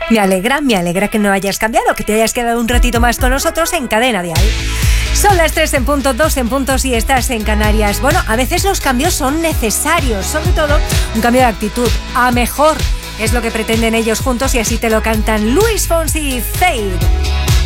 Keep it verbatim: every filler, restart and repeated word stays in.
Me alegra, me alegra que no hayas cambiado, que te hayas quedado un ratito más con nosotros en Cadena Dial. Son las tres en punto, dos en punto si estás en Canarias. Bueno, a veces los cambios son necesarios, sobre todo un cambio de actitud a mejor. Es lo que pretenden ellos juntos y así te lo cantan Luis Fonsi y Fade.